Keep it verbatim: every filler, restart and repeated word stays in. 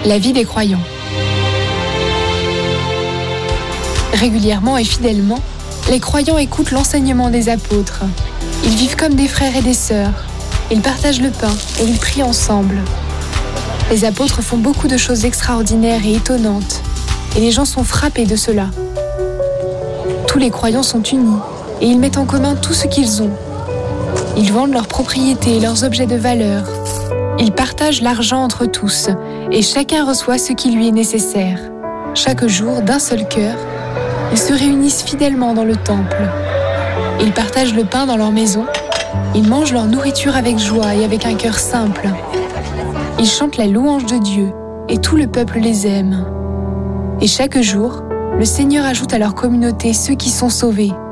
La vie des croyants. Régulièrement et fidèlement, les croyants écoutent l'enseignement des apôtres. Ils vivent comme des frères et des sœurs. Ils partagent le pain et ils prient ensemble. Les apôtres font beaucoup de choses extraordinaires et étonnantes, et les gens sont frappés de cela. Tous les croyants sont unis et ils mettent en commun tout ce qu'ils ont. Ils vendent leurs propriétés et leurs objets de valeur. Ils partagent l'argent entre tous et chacun reçoit ce qui lui est nécessaire. Chaque jour, d'un seul cœur, ils se réunissent fidèlement dans le temple. Ils partagent le pain dans leur maison. Ils mangent leur nourriture avec joie et avec un cœur simple. Ils chantent la louange de Dieu et tout le peuple les aime. Et chaque jour, le Seigneur ajoute à leur communauté ceux qui sont sauvés.